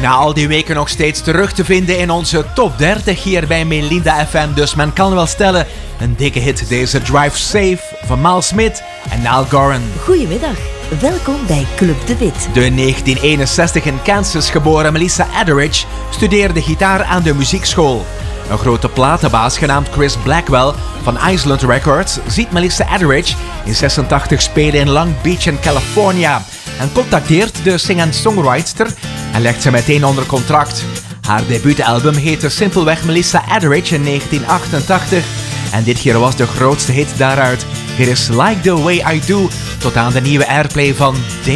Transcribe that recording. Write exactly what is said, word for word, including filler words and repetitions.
Na al die weken nog steeds terug te vinden in onze top dertig hier bij Melinda F M. Dus men kan wel stellen, een dikke hit deze Drive Safe van Miles Smith en Niall Goran. Goedemiddag, welkom bij Club de Wit. De negentien eenenzestig in Kansas geboren Melissa Etheridge studeerde gitaar aan de muziekschool. Een grote platenbaas genaamd Chris Blackwell van Island Records ziet Melissa Etheridge in zesentachtig spelen in Long Beach in California en contacteert de singer-songwriter en legt ze meteen onder contract. Haar debuutalbum heette simpelweg Melissa Etheridge in negentien achtentachtig en dit keer was de grootste hit daaruit. Hier is Like the Way I Do tot aan de nieuwe airplay van